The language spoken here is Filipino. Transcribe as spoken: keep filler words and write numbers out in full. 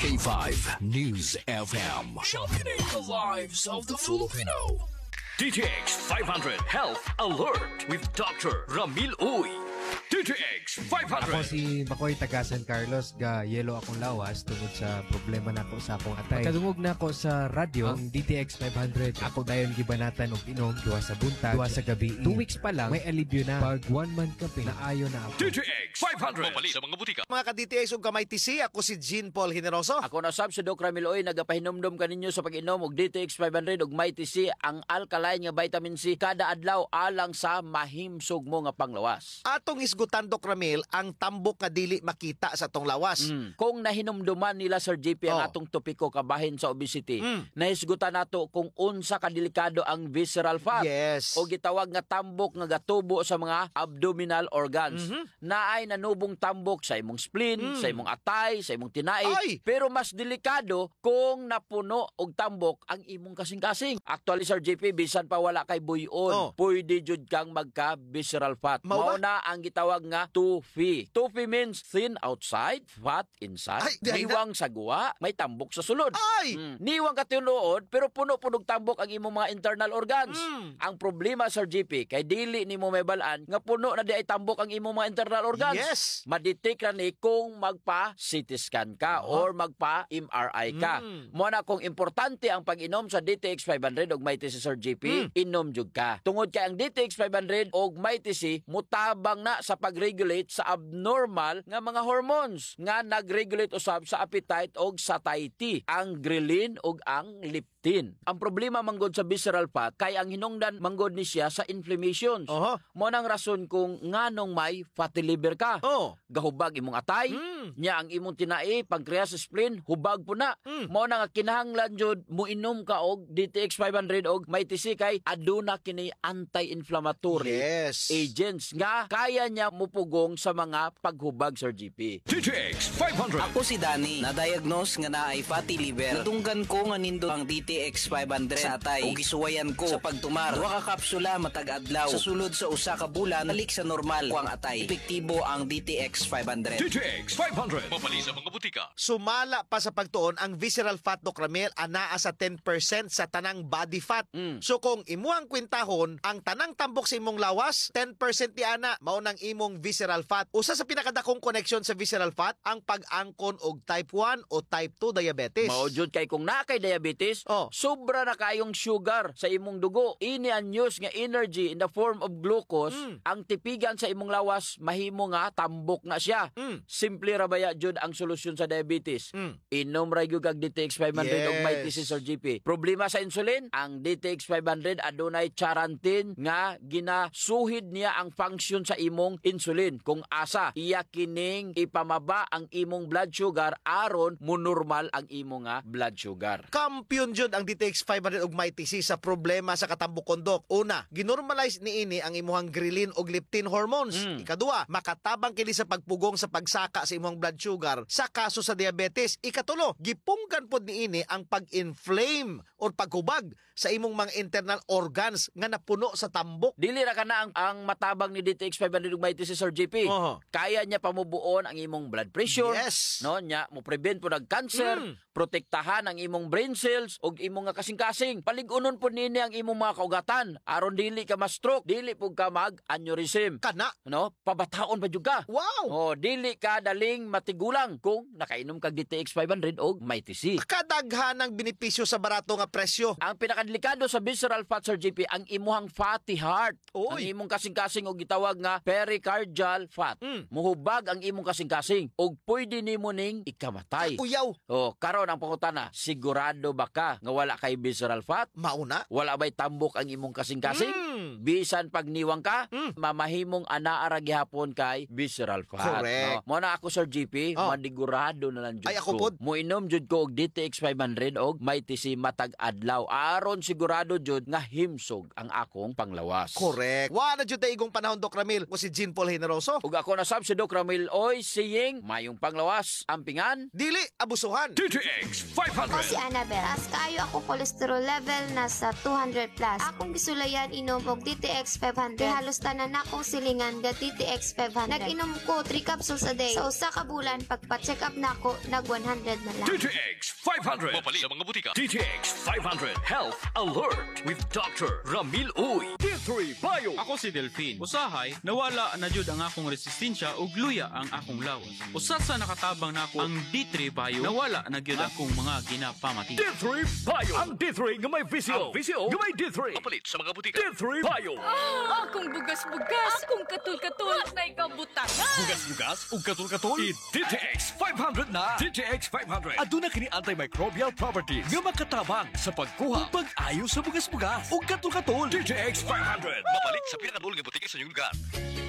K five News F M. Championing the lives of the Filipino. D T X five hundred Health Alert with Doctor Ramil Uy. D T X five hundred. Ako si Makoy taga San Carlos, ga yelo akong lawas tungod sa problema nako sa akong atay. Pagkadungog na ako sa radyo, ang D T X five hundred, ako dayon gibanatan og inom duha sa buntag, duha sa gabi. Two weeks pa lang, may alibyo na. Pag one month campaign, naayo na ako. D T X five hundred. Mapali sa mga butika. Mga ka-D T X ug kamay T C, ako si Jean Paul Generoso. Ako na sab si Doc Ramil Oy, nagapahinomdom kaninyo sa pag-inom og D T X five hundred ug May T C, ang alkaline nga vitamin C kada adlaw alang sa mahimsog mo nga panglawas. Atong isgutan, Doc Ramil, ang tambok nga dili makita sa tong lawas. Mm. Kung nahinumduman nila Sir J P ang Oh. atong topiko kabahin sa obesity, Mm. nahisgutan nato kung unsa kadelikado ang visceral fat Yes. o gitawag nga tambok nga gatubo sa mga abdominal organs. Mhm. Naay nanubong tambok sa imong spleen, Mm. sa imong atay, sa imong tinai. Ay! Pero mas delikado kung napuno og tambok ang imong kasing-kasing. Actually Sir J P, bisan pa wala kay buyon, Oh. pwede jud kang magka visceral fat. Mao ba? Mao na ang gitawag nga tofu. Tofu means thin outside, fat inside. Ay, di ay na- Niwang sa guwa, may tambok sa sulod. Ay! Mm. Niwang ka tinuod, pero puno-punog tambok ang imong mga internal organs. Mm. Ang problema Sir G P, kay dili nimo may balaan nga puno na di ay tambok ang imong mga internal organs. Yes. Madetect ra ni kung magpa-C T scan ka Oh. or magpa-M R I ka. Mm. Mo na kung importante ang pag-inom sa D T X five hundred og May T C Sir G P, Mm. inom jud ka. Tungod kay ang D T X five hundred og May T C mutabang na sa pag-regulate sa abnormal nga mga hormones nga nag-regulate usab sa appetite og satiety, ang ghrelin og ang leptin. Ang problema manggod sa visceral fat kay ang hinungdan manggod ni siya sa inflammations. Oho. Mo nang rason kung nganong may fatty liver ka. Oh. Gahubag imong atay, Mm. nya ang imong tinai, pancreas, spleen, hubag po na. Mm. Mo na nga kinahanglan jud muinom ka og D T X five hundred og May T C kay aduna kini anti-inflammatory Yes. agents nga kaya niya mupugong sa mga paghubag Sir G P. D T X five hundred. Ako si Danny, na-diagnose nga naay fatty liver. Nadunggan ko nga nindo ang D T X five hundred sa atay ug gisuwayan ko sa pagtumar. Duha ka kapsula matag adlaw. Sa sulod sa usa ka bulan, balik sa normal ko ang atay. Epektibo ang D T X five hundred. D T X five hundred. Mapali sa mga butika. Sumala pa sa pagtuon ang visceral fat, Doc Ramil, anaa sa ten percent sa tanang body fat. Mm. So kung imuang kwintahon, ang tanang tambok sa imong lawas, ten percent di ana, mao nang imong visceral fat. Usa sa pinakadakong connection sa visceral fat, ang pag-angkon og type one o type two diabetes. Mao jud kay kung naa kay diabetes, Oh. sobra na kayong sugar sa imong dugo. Ini ang news nga energy in the form of glucose, Mm. ang tipigan sa imong lawas mahimo nga tambok na siya. Mm. Simple ra baya jud ang solusyon sa diabetes. Mm. Inom ra gyud kag D T X five hundred og May T C Yes. Sir G P. Problema sa insulin, ang D T X five hundred adunay charantin nga ginasuhid niya ang function sa imong insulin. Kung asa iya kining ipamaba ang imong blood sugar aron monormal ang imong nga blood sugar. Kampiyon jud ang D T X five hundred ug May T C sa problema sa katambukon, Dok. Una, ginormalize niini ang imuhang ghrelin ug leptin hormones. Mm. Ikaduha, makatabang kini sa pagpugong sa pagsaka sa imong blood sugar sa kaso sa diabetes. Ikatulo, gipunggan pod niini ang pag-inflame o paghubag sa imong mga internal organs nga napuno sa tambok. Dili ra kana ang, ang matabang ni D T X five hundred ug May T C Sir G P. Oho. Kaya niya pamubuon ang imong blood pressure. Yes. No, nya mo prevent po ng cancer, Mm. protektahan ang imong brain cells ug imong nga kasing-kasing. Paligunon po nini ang imong mga kaugatan aron dili ka ma-stroke, dili pug ka mag-aneurysm. Kana. No, pabataon pa jud ka. Wow! Oh, dili ka daling matigulang kung nakainom kag D T X five hundred og May T C. Kadaghan ang benepisyo sa barato nga presyo. Ang pinakadelikado sa visceral fat Sir G P, ang imuhang fatty heart. Oy. Ang imong kasing-kasing og gitawag nga pericardial fat. Mm. Muhubag ang imong kasing-kasing og pwede nimo ning ikamatay. Uyaw, Oh, karon ang pangutana, sigurado ba ka nga wala kay visceral fat? mauna. Wala ba'y tambok ang imong kasing-kasing? Mm. Bisan pag niwang ka, Mm. mamahimong anaa ra gihapon kay visceral fat. Correct. No? Mo na ako Sir G P, Oh. madigurado na lang jud Ay, ako ko. pod. Muinom jud ko og D T X five hundred og May T C matag adlaw aron sigurado jud nga himsog ang akong panglawas. Correct. Wa na jud igong panahon, Doc Ramil. Kung si Jean Paul Generoso. Ug ako na sab si Doc Ramil Uy, saying mayong panglawas, ampingan. Dili abusuhan. D T X five Ako hundred. si Annabel. As kaayo ako cholesterol level nasa two hundred plus. Akong gisulayan inom og D T X five hundred. Kay halos tanan akong silingan ga D T X five hundred. Nag-inom ko three capsules a day. Sa usa ka bulan pagpa-check up nako nag one hundred na lang. D T X five hundred. Mapalit sa mga butika. D T X five hundred Health Alert with Doctor Ramil Uy. D three Bio. Ako si Delphine. Usahay, nawala na jud ang akong resistensya ug luya ang akong lawas. Usa sa nakatabang nako ang D three Bio, nawala na gyud akong mga ginapamati. D three Bio. Ang D three nga may visio. Ang visio nga may D three. Mapalit sa mga butika. D three Bio. Ah, akong bugas-bugas, akong katul-katul, may kabutangan. Bugas-bugas ug katul-katul. I-D T X five hundred na. D T X five hundred. Aduna kini antimicrobial properties nga makatabang sa pagkuha ug pag-ayo sa bugas-bugas ug katul-katul. D T X five hundred. Mapalit sa pinakadul nga butika sa inyong lugar.